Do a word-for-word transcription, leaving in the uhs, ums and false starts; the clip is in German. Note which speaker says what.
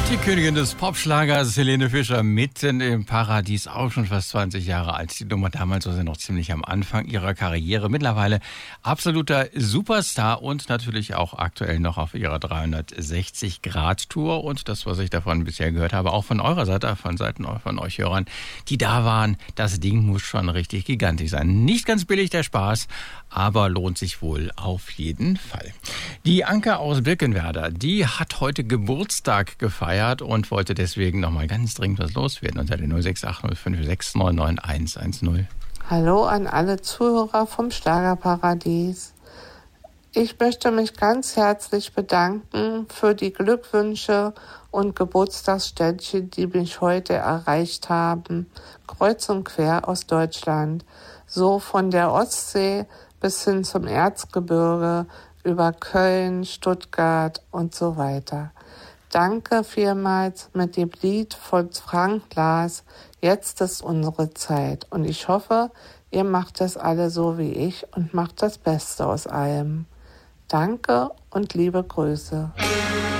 Speaker 1: Die Königin des Popschlagers, Helene Fischer, mitten im Paradies, auch schon fast zwanzig Jahre alt. Die Nummer damals war sie noch ziemlich am Anfang ihrer Karriere. Mittlerweile absoluter Superstar und natürlich auch aktuell noch auf ihrer dreihundertsechzig Grad Tour. Und das, was ich davon bisher gehört habe, auch von eurer Seite, von Seiten von euch Hörern, die da waren, das Ding muss schon richtig gigantisch sein. Nicht ganz billig der Spaß, aber lohnt sich wohl auf jeden Fall. Die Anke aus Birkenwerder, die hat heute Geburtstag gefeiert und wollte deswegen noch mal ganz dringend was loswerden unter der null sechs acht null fünf sechs neun neun eins eins null.
Speaker 2: Hallo an alle Zuhörer vom Schlagerparadies. Ich möchte mich ganz herzlich bedanken für die Glückwünsche und Geburtstagsständchen, die mich heute erreicht haben, kreuz und quer aus Deutschland. So von der Ostsee bis hin zum Erzgebirge, über Köln, Stuttgart und so weiter. Danke vielmals mit dem Lied von Frank Glas, Jetzt ist unsere Zeit. Und ich hoffe, ihr macht das alle so wie ich und macht das Beste aus allem. Danke und liebe Grüße.